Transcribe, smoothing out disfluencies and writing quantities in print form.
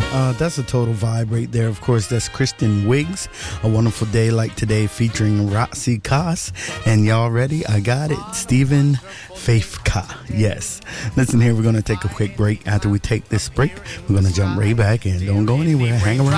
That's a total vibe right there. Of course, that's Kristen Wiggs. A Wonderful Day Like Today featuring Roxy Koss. And y'all ready? I got it. Stephen Faithka. Yes. Listen here, we're going to take a quick break. After we take this break, we're going to jump right back in. Don't go anywhere. Hang around.